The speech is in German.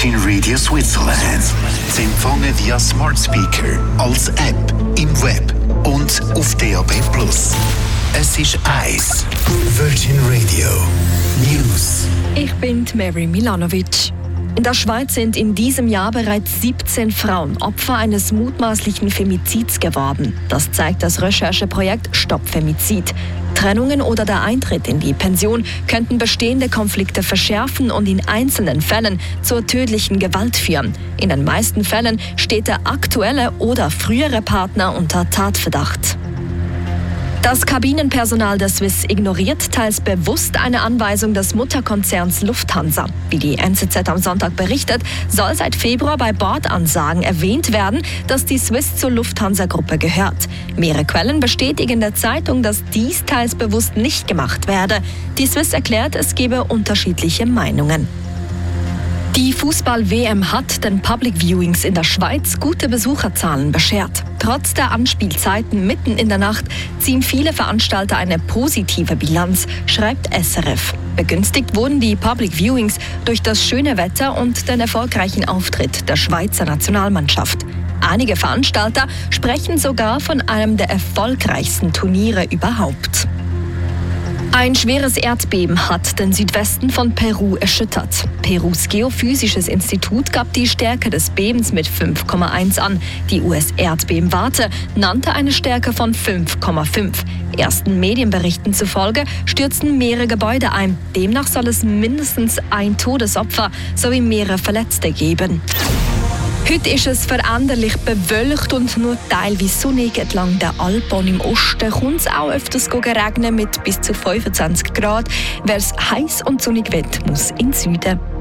Virgin Radio Switzerland. Zu empfangen via Smart Speaker, als App, im Web und auf DAB+. Es ist 1 Virgin Radio News. Ich bin Mary Milanovic. In der Schweiz sind in diesem Jahr bereits 17 Frauen Opfer eines mutmaßlichen Femizids geworden. Das zeigt das Rechercheprojekt Stopp Femizid. Trennungen oder der Eintritt in die Pension könnten bestehende Konflikte verschärfen und in einzelnen Fällen zur tödlichen Gewalt führen. In den meisten Fällen steht der aktuelle oder frühere Partner unter Tatverdacht. Das Kabinenpersonal der Swiss ignoriert teils bewusst eine Anweisung des Mutterkonzerns Lufthansa. Wie die NZZ am Sonntag berichtet, soll seit Februar bei Bordansagen erwähnt werden, dass die Swiss zur Lufthansa-Gruppe gehört. Mehrere Quellen bestätigen der Zeitung, dass dies teils bewusst nicht gemacht werde. Die Swiss erklärt, es gebe unterschiedliche Meinungen. Die Fußball-WM hat den Public Viewings in der Schweiz gute Besucherzahlen beschert. Trotz der Anspielzeiten mitten in der Nacht ziehen viele Veranstalter eine positive Bilanz, schreibt SRF. Begünstigt wurden die Public Viewings durch das schöne Wetter und den erfolgreichen Auftritt der Schweizer Nationalmannschaft. Einige Veranstalter sprechen sogar von einem der erfolgreichsten Turniere überhaupt. Ein schweres Erdbeben hat den Südwesten von Peru erschüttert. Perus Geophysisches Institut gab die Stärke des Bebens mit 5,1 an. Die US-Erdbebenwarte nannte eine Stärke von 5,5. Ersten Medienberichten zufolge stürzten mehrere Gebäude ein. Demnach soll es mindestens ein Todesopfer sowie mehrere Verletzte geben. Heute ist es veränderlich bewölkt und nur teilweise sonnig entlang der Alpen und im Osten kommt es auch öfters regnen mit bis zu 25 Grad. Wer es heiß und sonnig will, muss in den Süden.